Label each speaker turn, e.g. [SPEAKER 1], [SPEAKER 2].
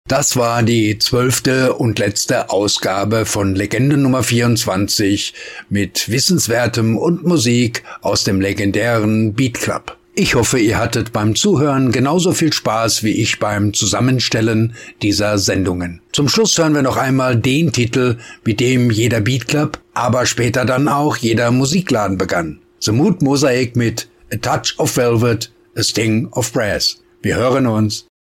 [SPEAKER 1] Das war die 12. und letzte Ausgabe von Legende Nummer 24 mit Wissenswertem und Musik aus dem legendären Beat Club. Ich hoffe, ihr hattet beim Zuhören genauso viel Spaß wie ich beim Zusammenstellen dieser Sendungen. Zum Schluss hören wir noch einmal den Titel, mit dem jeder Beat Club, aber später dann auch jeder Musikladen begann. The Mood Mosaic mit A Touch of Velvet, A Sting of Brass. Wir hören uns.